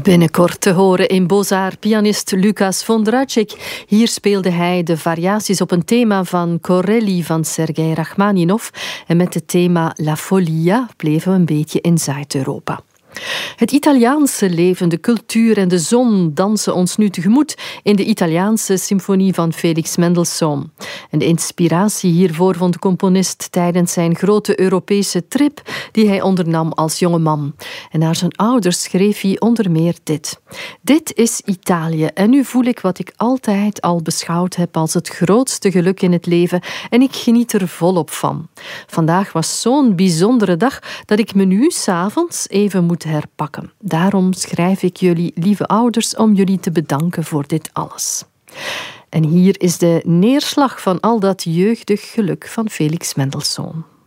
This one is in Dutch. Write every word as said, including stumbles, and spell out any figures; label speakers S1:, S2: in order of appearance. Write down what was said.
S1: Binnenkort te horen in Beaux-Arts pianist Lucas Vondracek. Hier speelde hij de variaties op een thema van Corelli van Sergei Rachmaninov. En met het thema La Follia bleven we een beetje in Zuid-Europa. Het Italiaanse leven, de cultuur en de zon dansen ons nu tegemoet in de Italiaanse symfonie van Felix Mendelssohn. En de inspiratie hiervoor vond de componist tijdens zijn grote Europese trip die hij ondernam als jonge man. En naar zijn ouders schreef hij onder meer dit. Dit is Italië en nu voel ik wat ik altijd al beschouwd heb als het grootste geluk in het leven en ik geniet er volop van. Vandaag was zo'n bijzondere dag dat ik me nu 's avonds even moet herpakken. Daarom schrijf ik jullie, lieve ouders, om jullie te bedanken voor dit alles. En hier is de neerslag van al dat jeugdig geluk van Felix Mendelssohn.